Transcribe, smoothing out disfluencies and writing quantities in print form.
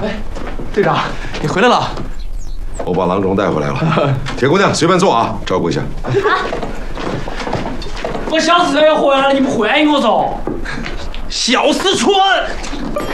队长，你回来了。 我把郎中带回来了。铁姑娘，随便坐啊，照顾一下。 好。我小四川要回来了，你们欢迎我嗦。 小四川。